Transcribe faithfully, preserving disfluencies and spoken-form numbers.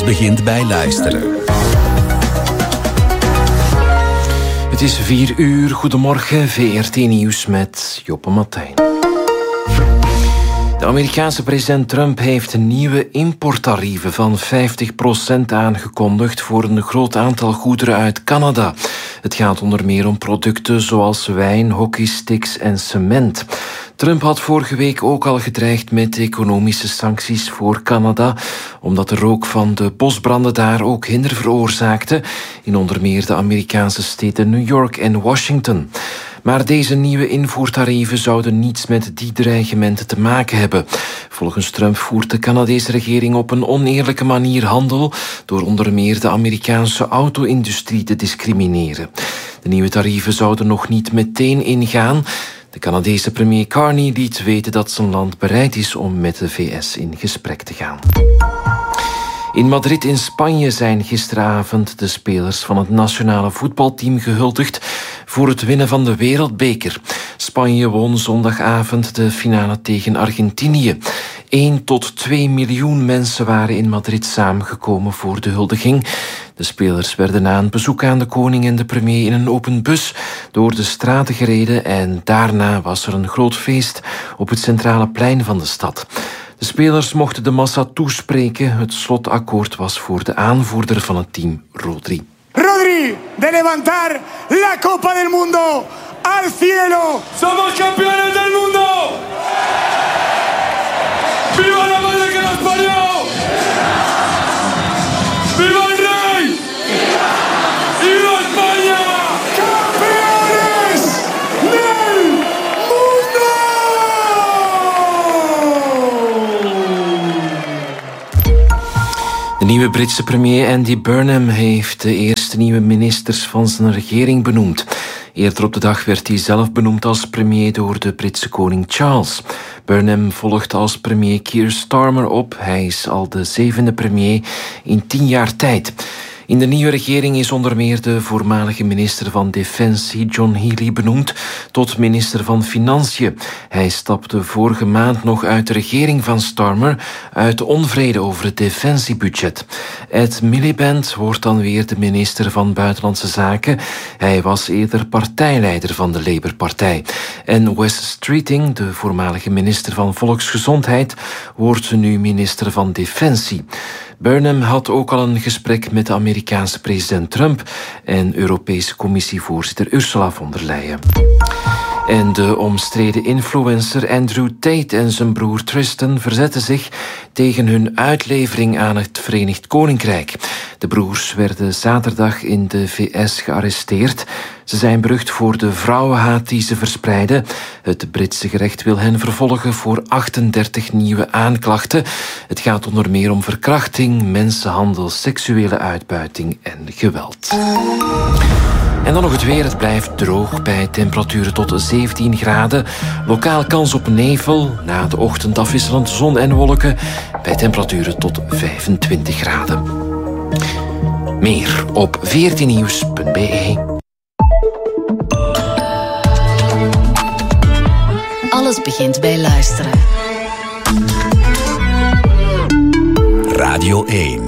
begint bij luisteren. Het is vier uur. Goedemorgen, V R T Nieuws met Joppe Martijn. De Amerikaanse president Trump heeft nieuwe importtarieven van vijftig procent aangekondigd voor een groot aantal goederen uit Canada. Het gaat onder meer om producten zoals wijn, hockeysticks en cement. Trump had vorige week ook al gedreigd met economische sancties voor Canada, omdat de rook van de bosbranden daar ook hinder veroorzaakte in onder meer de Amerikaanse steden New York en Washington. Maar deze nieuwe invoertarieven zouden niets met die dreigementen te maken hebben. Volgens Trump voert de Canadese regering op een oneerlijke manier handel door onder meer de Amerikaanse auto-industrie te discrimineren. De nieuwe tarieven zouden nog niet meteen ingaan. De Canadese premier Carney liet weten dat zijn land bereid is om met de V S in gesprek te gaan. In Madrid in Spanje zijn gisteravond de spelers van het nationale voetbalteam gehuldigd voor het winnen van de Wereldbeker. Spanje won zondagavond de finale tegen Argentinië. één tot twee miljoen mensen waren in Madrid samengekomen voor de huldiging. De spelers werden na een bezoek aan de koning en de premier in een open bus door de straten gereden en daarna was er een groot feest op het centrale plein van de stad. De spelers mochten de massa toespreken. Het slotakkoord was voor de aanvoerder van het team, Rodri. Rodri, de levantar la Copa del Mundo al cielo. Somos campeones del mundo. Viva la madre que nos parió. Viva el rey. Viva España. Campeones del mundo. De nieuwe Britse premier Andy Burnham heeft de eerste nieuwe ministers van zijn regering benoemd. Eerder op de dag werd hij zelf benoemd als premier door de Britse koning Charles. Burnham volgt als premier Keir Starmer op. Hij is al de zevende premier in tien jaar tijd. In de nieuwe regering is onder meer de voormalige minister van Defensie John Healey benoemd tot minister van Financiën. Hij stapte vorige maand nog uit de regering van Starmer uit onvrede over het defensiebudget. Ed Miliband wordt dan weer de minister van Buitenlandse Zaken. Hij was eerder partijleider van de Labour-partij. En Wes Streeting, de voormalige minister van Volksgezondheid, wordt nu minister van Defensie. Burnham had ook al een gesprek met de Amerikaanse president Trump en Europese Commissievoorzitter Ursula von der Leyen. En de omstreden influencer Andrew Tate en zijn broer Tristan verzetten zich tegen hun uitlevering aan het Verenigd Koninkrijk. De broers werden zaterdag in de V S gearresteerd. Ze zijn berucht voor de vrouwenhaat die ze verspreiden. Het Britse gerecht wil hen vervolgen voor achtendertig nieuwe aanklachten. Het gaat onder meer om verkrachting, mensenhandel, seksuele uitbuiting en geweld. En dan nog het weer. Het blijft droog bij temperaturen tot zeventien graden. Lokaal kans op nevel. Na de ochtend afwisselend zon en wolken. Bij temperaturen tot vijfentwintig graden. Meer op veertien nieuws punt b e. Alles begint bij luisteren. Radio één.